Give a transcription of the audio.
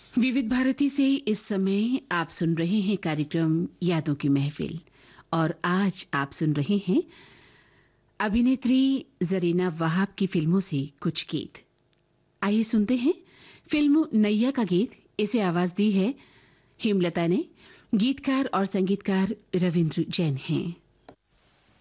विविध भारती से इस समय आप सुन रहे हैं कार्यक्रम यादों की महफिल। और आज आप सुन रहे हैं अभिनेत्री जरीना वहाब की फिल्मों से कुछ गीत। आइए सुनते हैं फिल्म नैया का गीत। इसे आवाज दी है हेमलता ने। गीतकार और संगीतकार रविंद्र जैन हैं।